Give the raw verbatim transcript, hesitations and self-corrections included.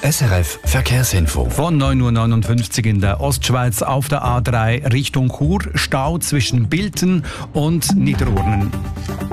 S R F Verkehrsinfo. Von neun Uhr neunundfünfzig in der Ostschweiz auf der A drei Richtung Chur. Stau zwischen Bilten und Niederurnen.